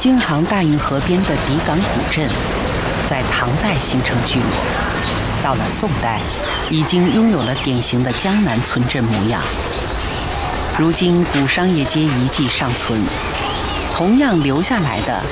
京杭大运河边的底岗古镇，在唐代形成聚落，到了宋代，已经拥有了典型的江南村镇模样。如今古商业街遗迹尚存，同样留下来的